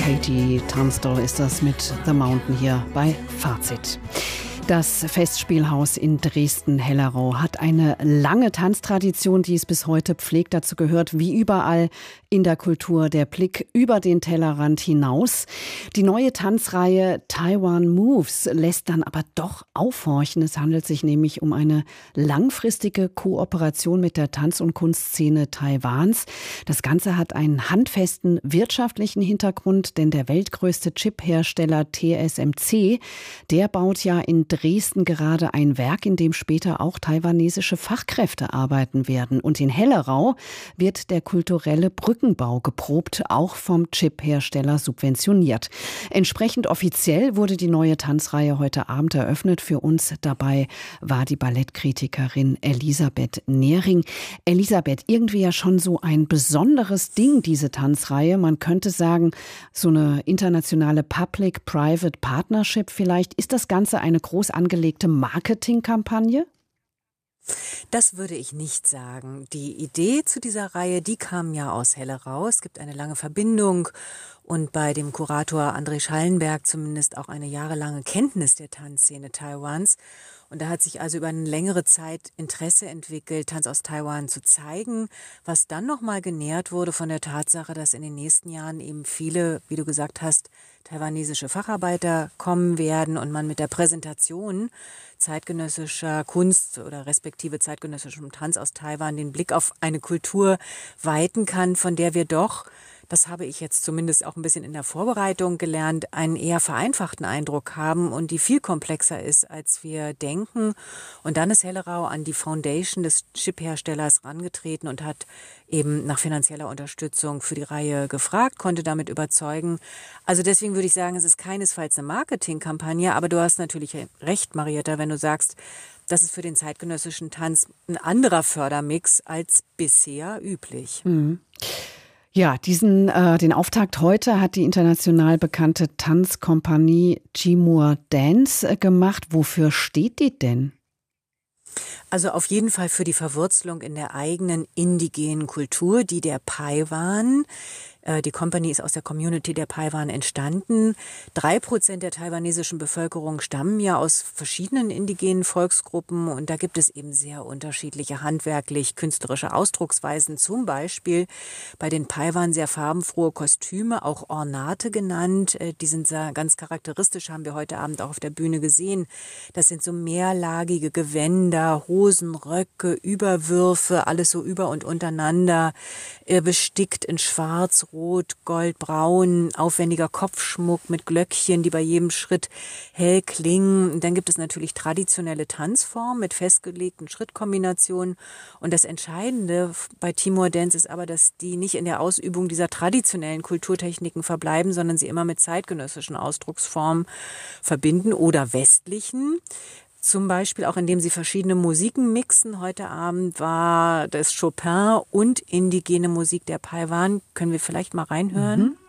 Katie Tunstall ist das mit The Mountain hier bei Fazit. Das Festspielhaus in Dresden-Hellerau hat eine lange Tanztradition, die es bis heute pflegt. Dazu gehört wie überall in der Kultur der Blick über den Tellerrand hinaus. Die neue Tanzreihe Taiwan Moves lässt dann aber doch aufhorchen. Es handelt sich nämlich um eine langfristige Kooperation mit der Tanz- und Kunstszene Taiwans. Das Ganze hat einen handfesten wirtschaftlichen Hintergrund, denn der weltgrößte Chiphersteller TSMC, der baut ja in Dresden gerade ein Werk, in dem später auch taiwanesische Fachkräfte arbeiten werden. Und in Hellerau wird der kulturelle Brückenbau geprobt, auch vom Chiphersteller subventioniert. Entsprechend offiziell wurde die neue Tanzreihe heute Abend eröffnet. Für uns dabei war die Ballettkritikerin Elisabeth Nehring. Elisabeth, irgendwie ja schon so ein besonderes Ding, diese Tanzreihe. Man könnte sagen, so eine internationale Public-Private Partnership vielleicht. Ist das Ganze eine groß angelegte Marketingkampagne? Das würde ich nicht sagen. Die Idee zu dieser Reihe, die kam ja aus Hellerau. Es gibt eine lange Verbindung und bei dem Kurator André Schallenberg zumindest auch eine jahrelange Kenntnis der Tanzszene Taiwans. Und da hat sich also über eine längere Zeit Interesse entwickelt, Tanz aus Taiwan zu zeigen, was dann nochmal genährt wurde von der Tatsache, dass in den nächsten Jahren eben viele, wie du gesagt hast, taiwanesische Facharbeiter kommen werden und man mit der Präsentation zeitgenössischer Kunst oder respektive zeitgenössischem Tanz aus Taiwan den Blick auf eine Kultur weiten kann, von der wir doch, das habe ich jetzt zumindest auch ein bisschen in der Vorbereitung gelernt, einen eher vereinfachten Eindruck haben und die viel komplexer ist, als wir denken. Und dann ist Hellerau an die Foundation des Chipherstellers herangetreten und hat eben nach finanzieller Unterstützung für die Reihe gefragt, konnte damit überzeugen. Also deswegen würde ich sagen, es ist keinesfalls eine Marketingkampagne, aber du hast natürlich recht, Marietta, wenn du sagst, das ist für den zeitgenössischen Tanz ein anderer Fördermix als bisher üblich. Mhm. Ja, den Auftakt heute hat die international bekannte Tanzkompanie Jimur Dance gemacht. Wofür steht die denn? Also auf jeden Fall für die Verwurzelung in der eigenen indigenen Kultur, die der Paiwan. Die Company ist aus der Community der Paiwan entstanden. 3% der taiwanesischen Bevölkerung stammen ja aus verschiedenen indigenen Volksgruppen und da gibt es eben sehr unterschiedliche handwerklich-künstlerische Ausdrucksweisen. Zum Beispiel bei den Paiwan sehr farbenfrohe Kostüme, auch Ornate genannt. Die sind ganz charakteristisch, haben wir heute Abend auch auf der Bühne gesehen. Das sind so mehrlagige Gewänder, Hosen, Röcke, Überwürfe, alles so über und untereinander, bestickt in Schwarz, Rot, Gold, Braun, aufwendiger Kopfschmuck mit Glöckchen, die bei jedem Schritt hell klingen. Dann gibt es natürlich traditionelle Tanzformen mit festgelegten Schrittkombinationen. Und das Entscheidende bei Jimur Dance ist aber, dass die nicht in der Ausübung dieser traditionellen Kulturtechniken verbleiben, sondern sie immer mit zeitgenössischen Ausdrucksformen verbinden oder westlichen. Zum Beispiel auch, indem sie verschiedene Musiken mixen. Heute Abend war das Chopin und indigene Musik der Paiwan. Können wir vielleicht mal reinhören?